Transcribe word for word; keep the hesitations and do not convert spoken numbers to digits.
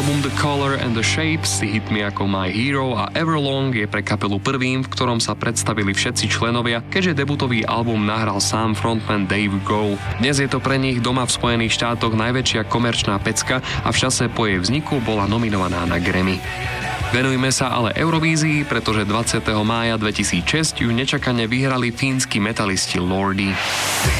Album The Color and the Shapes s hitmi ako My Hero a Everlong je pre kapelu prvým, v ktorom sa predstavili všetci členovia, keďže debutový album nahral sám frontman Dave Grohl. Dnes je to pre nich doma v Spojených štátoch najväčšia komerčná pecka a v čase po jej vzniku bola nominovaná na Grammy. Venujme sa ale Eurovízii, pretože dvadsiateho mája dvetisícšesť ju nečakane vyhrali fínsky metalisti Lordi.